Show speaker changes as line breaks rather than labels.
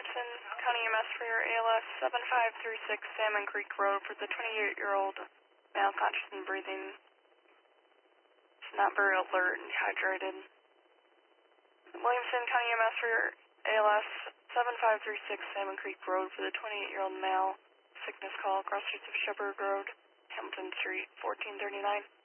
Williamson County EMS for your ALS 7536 Salmon Creek Road for the 28-year-old male conscious and breathing. It's not very alert and dehydrated. Williamson County EMS for your ALS 7536 Salmon Creek Road for the 28-year-old male. Sickness call, cross streets of Shepherd Road, Hamilton Street, 1439.